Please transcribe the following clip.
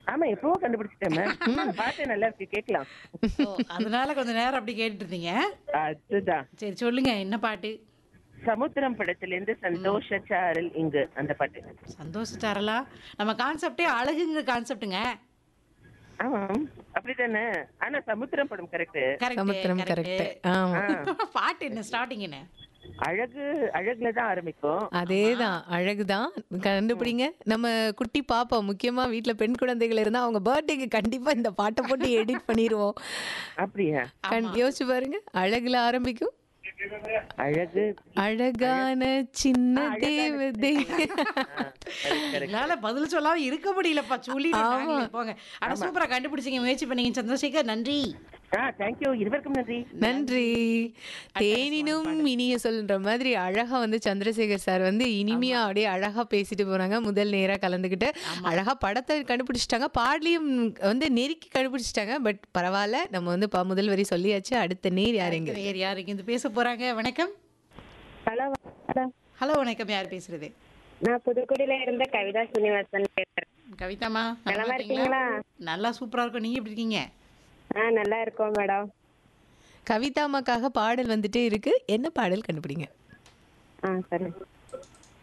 ஆமா, எப்பவோ கண்டுபிடிச்சிட்டேன் மேம். பாட்டு நல்லா இருக்கு, கேட்கலாம். ஓ! அதனால கொஞ்சம் நேரம் அப்படி கேட்டுட்டு இருந்தீங்க. அதுதான். சரி சொல்லுங்க என்ன பாட்டு? சமுத்திரம் படத்திலிருந்து ம். சந்தோஷ சாரல் இங்கு அந்த பாட்டு. சந்தோஷ சாரலா? நம்ம கான்செப்ட்டே அழகுங்கிற கான்செப்ட்டுங்க. ஆமா, அப்படித்தானே? ஆனா சமுத்திரம் படம் கரெக்ட். கரெக்ட்டு, சமுத்திரம் கரெக்ட்டு. கரெக்ட். ஆமா. ஆ, பாட்டு என்ன ஸ்டார்ட்டிங் என்ன? அழகு அழகுல தான் ஆரம்பிக்கும். ஆமா. அதேதான். அழகுதான். கண்டுபிடிங்க. நம்ம குட்டி பாப்பா முக்கியமா வீட்ல பெண் குழந்தைகள் இருந்தா அவங்க பர்த்டேக்கு கண்டிப்பா இந்த பாட்ட போட்டு எடிட் பண்ணிருவோம். அப்படியா? ஆமா. யோசிச்சு பாருங்க. அழகுல ஆரம்பிக்கும். அழகு அழகான சின்ன அழகான தேவதை. கரெக்ட். எங்களால பதில் சொல்லாம இருக்க முடியலப்பா. சொல்லிட்டோம் ஆமா. நாங்களே போங்க. ஆனா ஆமா. சூப்பரா கண்டுபிடிச்சீங்க. முயற்சி பண்ணீங்க சந்திரசேகர். நன்றி. தேங்க்யூ, இருவருக்கும் நன்றி. நன்றி. தேனினும் இனிய சொல்ன்ற மாதிரி அழகா வந்து சந்திரசேகர் சார் வந்து இனிமையா அப்படியே அழகா பேசிட்டு போறாங்க. முதல் நேரா கலந்துக்கிட்டு அழகா படத்தை கண்டுபிடிச்சிட்டாங்க. பாடலையும் வந்து நெருக்கி கண்டுபிடிச்சிட்டாங்க. பட் பரவாயில்ல. நம்ம வந்து முதல் வரி சொல்லியாச்சு. அடுத்த நேர் யாருங்க? வேற யாரு இங்க பேச போறாங்க? வணக்கம். Hello madam. ஹலோ வணக்கம். யார் பேசுறது? நான் புதுக்குடியில இருந்த கவிதா சீனிவாசன் பேசுறேன். கவிதாமா நலமா இருக்கீங்களா? நல்லா சூப்பரா இருக்கும். நீங்க எப்படி இருக்கீங்க? நல்லா இருக்கோம் மேடம். கவிதாமாக்காக பாடல் வந்துட்டே இருக்கு. என்ன பாடல் கண்டுபிடிங்க? சரி.